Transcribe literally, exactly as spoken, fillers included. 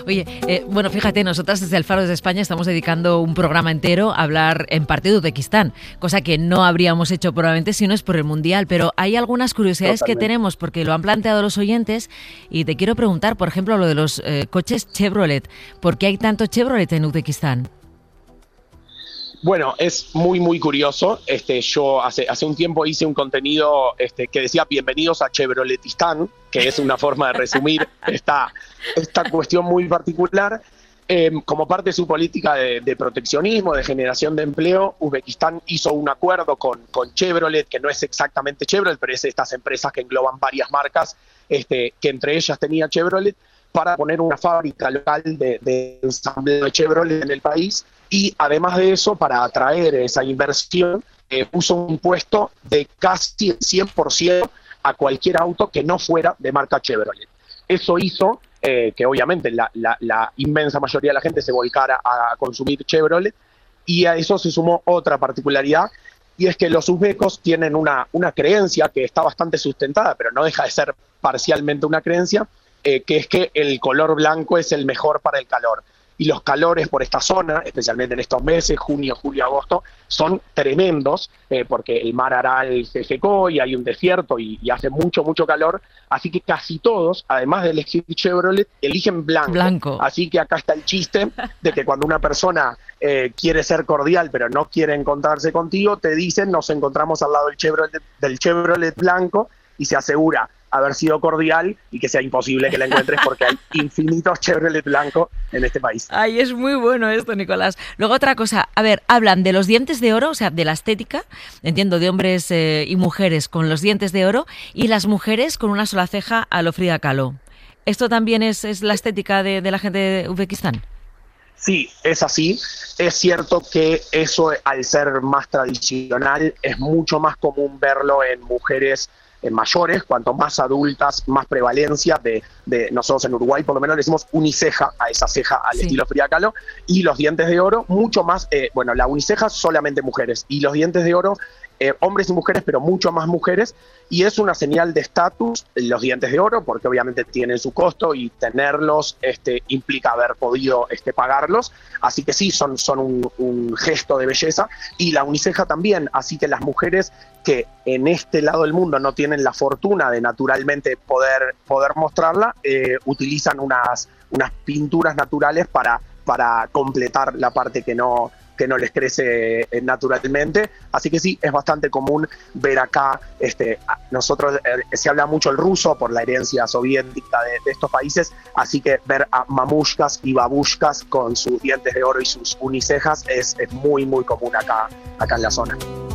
Oye, eh, bueno, fíjate, nosotras desde el Faro de España estamos dedicando un programa entero a hablar en parte de Uzbekistán, cosa que no habríamos hecho probablemente si no es por el Mundial, pero hay algunas curiosidades Totalmente. que tenemos porque lo han planteado los oyentes y te quiero preguntar, por ejemplo, lo de los eh, coches Chevrolet. ¿Por qué hay tanto Chevrolet en Uzbekistán? Bueno, es muy, muy curioso. Este, yo hace, hace un tiempo hice un contenido este, que decía bienvenidos a Chevroletistán, que es una forma de resumir esta, esta cuestión muy particular. Eh, como parte de su política de, de proteccionismo, de generación de empleo, Uzbekistán hizo un acuerdo con, con Chevrolet, que no es exactamente Chevrolet, pero es estas empresas que engloban varias marcas, este, que entre ellas tenía Chevrolet, para poner una fábrica local de, de ensamblado de Chevrolet en el país. Y además de eso, para atraer esa inversión, eh, puso un impuesto de casi cien por ciento a cualquier auto que no fuera de marca Chevrolet. Eso hizo eh, que obviamente la, la, la inmensa mayoría de la gente se volcara a consumir Chevrolet, y a eso se sumó otra particularidad, y es que los uzbecos tienen una, una creencia que está bastante sustentada, pero no deja de ser parcialmente una creencia, eh, que es que el color blanco es el mejor para el calor. Y los calores por esta zona, especialmente en estos meses, junio, julio, agosto, son tremendos, eh, porque el mar Aral se secó y hay un desierto y, y hace mucho, mucho calor. Así que casi todos, además de elegir Chevrolet, eligen blanco. blanco. Así que acá está el chiste de que cuando una persona eh, quiere ser cordial pero no quiere encontrarse contigo, te dicen nos encontramos al lado del Chevrolet, del Chevrolet blanco, y se asegura haber sido cordial y que sea imposible que la encuentres porque hay infinitos Chevrolet blancos en este país. Ay, es muy bueno esto, Nicolás. Luego otra cosa, a ver, hablan de los dientes de oro, o sea, de la estética, entiendo, de hombres eh, y mujeres con los dientes de oro, y las mujeres con una sola ceja a lo Frida Kahlo. ¿Esto también es, es la estética de, de la gente de Uzbekistán? Sí, es así. Es cierto que eso, al ser más tradicional, es mucho más común verlo en mujeres eh, mayores. Cuanto más adultas, más prevalencia de, de nosotros en Uruguay, por lo menos le decimos uniceja a esa ceja al sí. estilo Frida Kahlo, y los dientes de oro, mucho más, eh, bueno, la uniceja solamente mujeres, y los dientes de oro, eh, hombres y mujeres, pero mucho más mujeres, y es una señal de estatus los dientes de oro, porque obviamente tienen su costo y tenerlos este, implica haber podido este, pagarlos, así que sí, son, son un, un gesto de belleza, y la uniceja también, así que las mujeres que en este lado del mundo no tienen la fortuna de naturalmente poder, poder mostrarla, eh, utilizan unas, unas pinturas naturales para, para completar la parte que no... que no les crece eh, naturalmente, así que sí, es bastante común ver acá, este, nosotros eh, se habla mucho el ruso por la herencia soviética de, de estos países, así que ver a mamushkas y babushkas con sus dientes de oro y sus unicejas es, es muy muy común acá, acá en la zona.